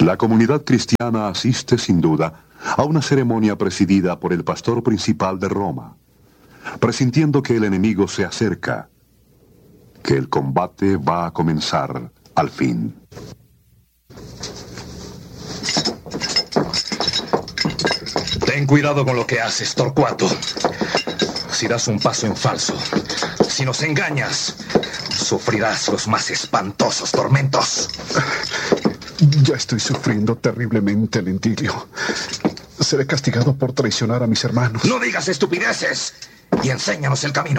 La comunidad cristiana asiste sin duda a una ceremonia presidida por el pastor principal de Roma, presintiendo que el enemigo se acerca, que el combate va a comenzar al fin. Ten cuidado con lo que haces, Torcuato. Si das un paso en falso, si nos engañas, sufrirás los más espantosos tormentos. Ya estoy sufriendo terriblemente, Lentilio. Seré castigado por traicionar a mis hermanos. No digas estupideces y enséñanos el camino.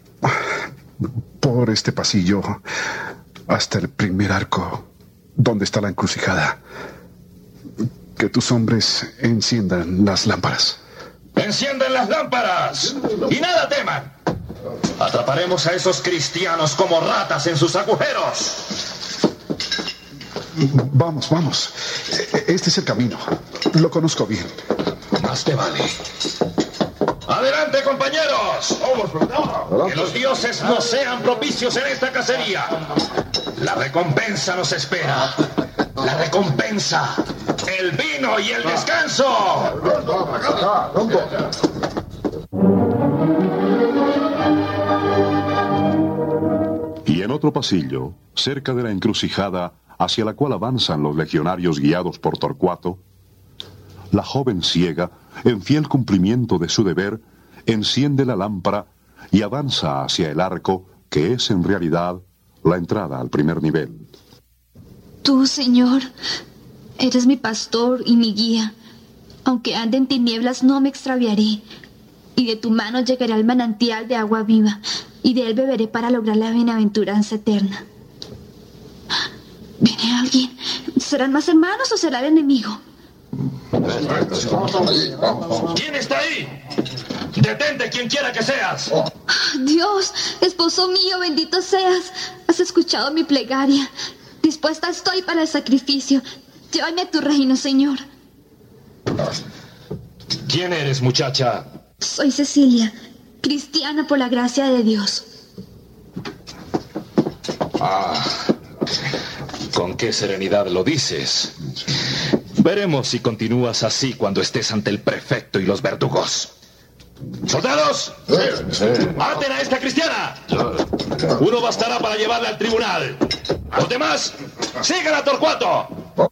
Por este pasillo hasta el primer arco, donde está la encrucijada. Que tus hombres enciendan las lámparas. ¡Enciendan las lámparas! ¡Y nada teman! Atraparemos a esos cristianos como ratas en sus agujeros. Vamos, vamos. Este es el camino. Lo conozco bien. Más te vale. ¡Adelante, compañeros! ¡Que los dioses nos sean propicios en esta cacería! La recompensa nos espera. La recompensa, el vino y el descanso. Y en otro pasillo, cerca de la encrucijada hacia la cual avanzan los legionarios guiados por Torcuato, la joven ciega, en fiel cumplimiento de su deber, enciende la lámpara y avanza hacia el arco, que es en realidad la entrada al primer nivel. Tú, Señor, eres mi pastor y mi guía. Aunque ande en tinieblas, no me extraviaré. Y de tu mano llegaré al manantial de agua viva, y de él beberé para lograr la bienaventuranza eterna. ¿Viene alguien? ¿Serán más hermanos o será el enemigo? ¿Quién está ahí? ¡Detente, quien quiera que seas! Dios, esposo mío, bendito seas. Has escuchado mi plegaria. Dispuesta estoy para el sacrificio. Llévame a tu reino, Señor. ¿Quién eres, muchacha? Soy Cecilia, cristiana por la gracia de Dios. Con qué serenidad lo dices. Veremos si continúas así cuando estés ante el prefecto y los verdugos. ¡Soldados! Sí. ¡Aten a esta cristiana! Uno bastará para llevarla al tribunal. Los demás, sigan a Torcuato.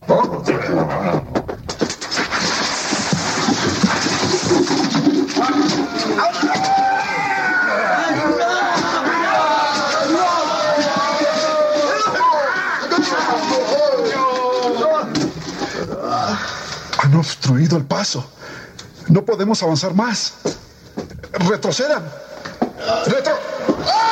Han obstruido el paso. No podemos avanzar más. Retrocedan.